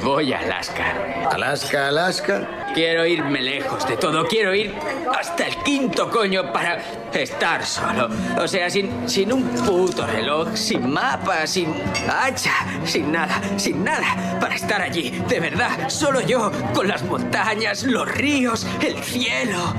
voy a Alaska. ¿Alaska, Alaska? Quiero irme lejos de todo. Quiero ir hasta el quinto coño para estar solo. O sea, sin un puto reloj, sin mapa, sin hacha, sin nada, sin nada. Para estar allí, de verdad, solo yo, con las montañas, los ríos, el cielo.